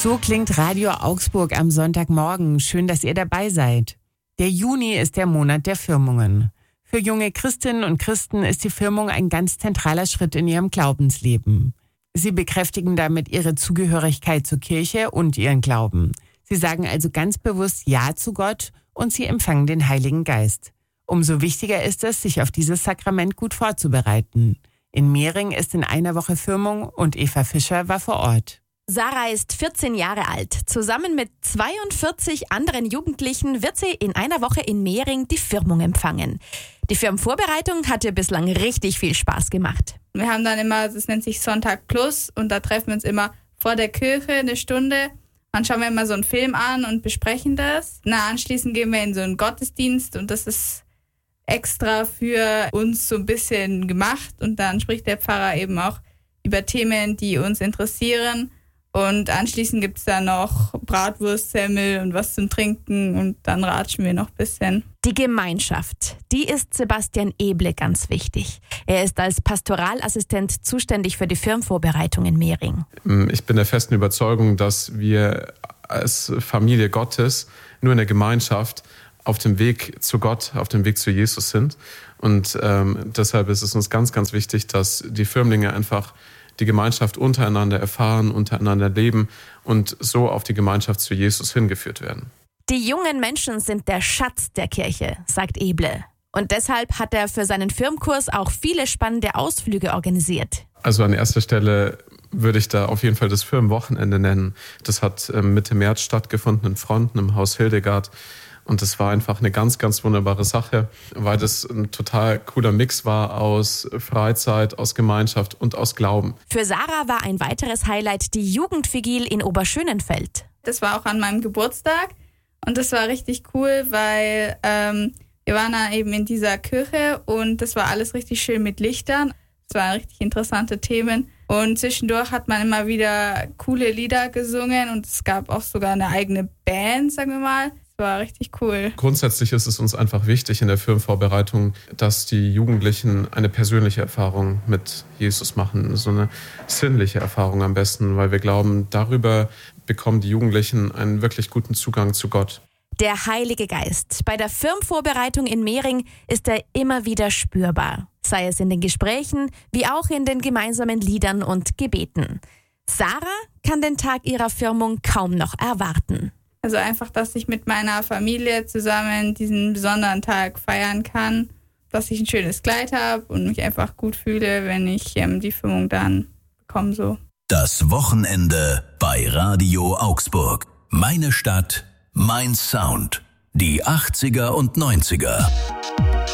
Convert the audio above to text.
So klingt Radio Augsburg am Sonntagmorgen. Schön, dass ihr dabei seid. Der Juni ist der Monat der Firmungen. Für junge Christinnen und Christen ist die Firmung ein ganz zentraler Schritt in ihrem Glaubensleben. Sie bekräftigen damit ihre Zugehörigkeit zur Kirche und ihren Glauben. Sie sagen also ganz bewusst Ja zu Gott und sie empfangen den Heiligen Geist. Umso wichtiger ist es, sich auf dieses Sakrament gut vorzubereiten. In Mehring ist in einer Woche Firmung und Eva Fischer war vor Ort. Sarah ist 14 Jahre alt. Zusammen mit 42 anderen Jugendlichen wird sie in einer Woche in Mehring die Firmung empfangen. Die Firmenvorbereitung hat ihr bislang richtig viel Spaß gemacht. Wir haben dann immer, das nennt sich Sonntag Plus, und da treffen wir uns immer vor der Kirche eine Stunde. Dann schauen wir immer so einen Film an und besprechen das. Anschließend gehen wir in so einen Gottesdienst und das ist extra für uns so ein bisschen gemacht. Und dann spricht der Pfarrer eben auch über Themen, die uns interessieren. Und anschließend gibt es dann noch Bratwurst, Semmel und was zum Trinken und dann ratschen wir noch ein bisschen. Die Gemeinschaft, die ist Sebastian Eble ganz wichtig. Er ist als Pastoralassistent zuständig für die Firmenvorbereitung in Mehring. Ich bin der festen Überzeugung, dass wir als Familie Gottes nur in der Gemeinschaft auf dem Weg zu Gott, auf dem Weg zu Jesus sind. Und deshalb ist es uns ganz, ganz wichtig, dass die Firmlinge einfach die Gemeinschaft untereinander erfahren, untereinander leben und so auf die Gemeinschaft zu Jesus hingeführt werden. Die jungen Menschen sind der Schatz der Kirche, sagt Eble. Und deshalb hat er für seinen Firmkurs auch viele spannende Ausflüge organisiert. Also an erster Stelle würde ich da auf jeden Fall das Firmenwochenende nennen. Das hat Mitte März stattgefunden in Fronten im Haus Hildegard. Und das war einfach eine ganz, ganz wunderbare Sache, weil das ein total cooler Mix war aus Freizeit, aus Gemeinschaft und aus Glauben. Für Sarah war ein weiteres Highlight die Jugendvigil in Oberschönenfeld. Das war auch an meinem Geburtstag und das war richtig cool, weil wir waren da eben in dieser Kirche und das war alles richtig schön mit Lichtern. Es waren richtig interessante Themen und zwischendurch hat man immer wieder coole Lieder gesungen und es gab auch sogar eine eigene Band, sagen wir mal. War richtig cool. Grundsätzlich ist es uns einfach wichtig in der Firmenvorbereitung, dass die Jugendlichen eine persönliche Erfahrung mit Jesus machen, so eine sinnliche Erfahrung am besten, weil wir glauben, darüber bekommen die Jugendlichen einen wirklich guten Zugang zu Gott. Der Heilige Geist. Bei der Firmenvorbereitung in Mehring ist er immer wieder spürbar, sei es in den Gesprächen wie auch in den gemeinsamen Liedern und Gebeten. Sarah kann den Tag ihrer Firmung kaum noch erwarten. Also einfach, dass ich mit meiner Familie zusammen diesen besonderen Tag feiern kann, dass ich ein schönes Kleid habe und mich einfach gut fühle, wenn ich die Firmung dann bekomme. So. Das Wochenende bei Radio Augsburg. Meine Stadt, mein Sound. Die 80er und 90er.